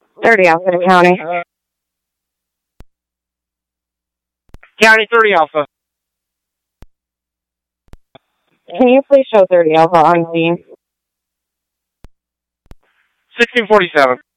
30 Alpha to County. County 30 Alpha. Can you please show 30 Alpha on scene? 1647.